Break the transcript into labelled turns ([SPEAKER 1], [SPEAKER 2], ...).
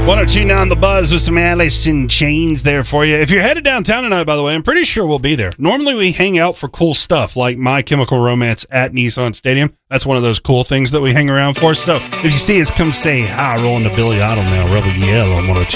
[SPEAKER 1] 102.9 on the Buzz with some Alice in Chains there for you. If you're headed downtown tonight, by the way, I'm pretty sure we'll be there. Normally we hang out for cool stuff like My Chemical Romance at Nissan Stadium. That's one of those cool things that we hang around for. So if you see us, come say hi. Rolling to Billy Idol now, Rebel Yell on 102.9.